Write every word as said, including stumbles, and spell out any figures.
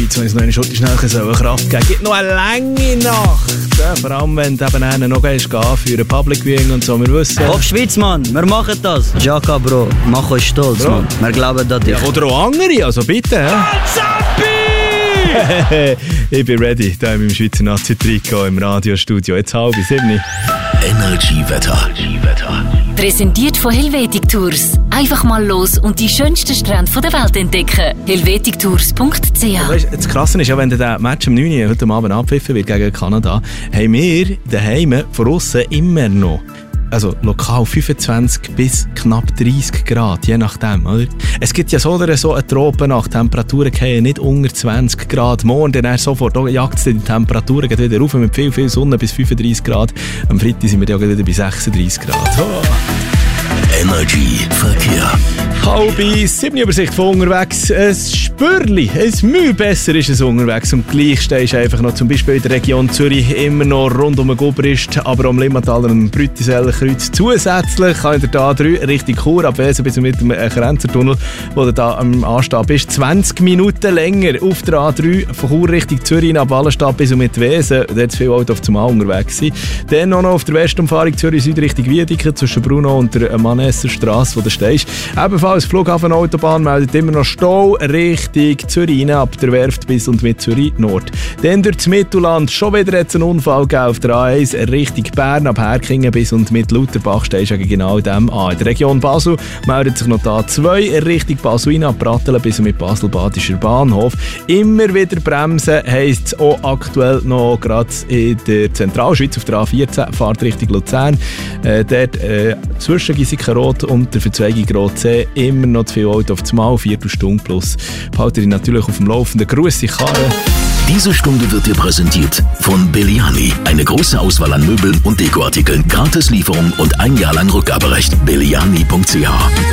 Jetzt, wenn es noch eine Stunde schnell so Kraft geben, gibt noch eine lange Nacht. Ja, vor allem, wenn du eben einen noch gehst, gehen für ein Public Viewing und so. Wir wissen... Auf Schweiz, Mann, wir machen das. Jaka, Bro, mach euch stolz, Bro. Mann. Wir glauben an dich. Ja, oder auch andere, also bitte. Ich bin ready, hier im Schweizer Nazi-Trikot im Radiostudio. Jetzt halb sieben. Energiewetter. Präsentiert von Helvetic Tours. Einfach mal los und die schönsten Strände der Welt entdecken. helvetic tours punkt c h. Weißt, das Krasse ist ja, wenn der Match am neun Uhr heute Abend abpfiffen wird gegen Kanada, haben wir daheim von aussen immer noch, also lokal fünfundzwanzig bis knapp dreißig Grad, je nachdem, oder? Es gibt ja so oder so eine Tropennacht, Temperaturen gehen nicht unter zwanzig Grad. Morgen dann sofort jagt es die Temperaturen geht wieder rauf mit viel, viel Sonne bis fünfunddreißig Grad. Am Freitag sind wir ja wieder bei sechsunddreißig Grad. Oh. Energy Verkehr. Halb sieben Übersicht von unterwegs. Ein Spürli, ein Mühe besser ist es unterwegs. Und gleich stehst du einfach noch zum Beispiel in der Region Zürich immer noch rund um den Gubrist, aber am Limmataler und Brütiseller Kreuz zusätzlich kann in der A drei Richtung Chur abwesen bis mit dem Krenzertunnel, wo du da am Anstehen bist. zwanzig Minuten länger auf der A drei von Chur Richtung Zürich ab Wallenstadt bis mit Wesen. Da hat es viele Autos auf dem Mal unterwegs sein. Dann noch auf der Westumfahrung Zürich Süd Richtung Wiedeke zwischen Bruno und der Manesserstrasse, wo du stehst. Ebenfalls Flughafenautobahn meldet immer noch Stau Richtung Zürich rein, ab der Werft bis und mit Zürich Nord. Dann durch das Mittelland schon wieder jetzt einen Unfall gegeben auf der A eins Richtung Bern, ab Herkingen bis und mit Lauterbach stehst du genau dem an. In der Region Basel meldet sich noch die A zwei Richtung Basel rein, ab Brattelen bis und mit Basel-Badischer Bahnhof. Immer wieder bremsen heisst es auch aktuell noch gerade in der Zentralschweiz auf der A vierzehn, Fahrt Richtung Luzern. Äh, dort äh, zwischen Gisiken-Rot und der Verzweigung Rot-C immer noch zu viel Auto auf das Mal, Viertelstunde plus. Behalte dich natürlich auf dem Laufenden. Grüße, Karre. Diese Stunde wird dir präsentiert von Belliani. Eine große Auswahl an Möbeln und Dekoartikeln, Gratislieferung und ein Jahr lang Rückgaberecht. belliani punkt c h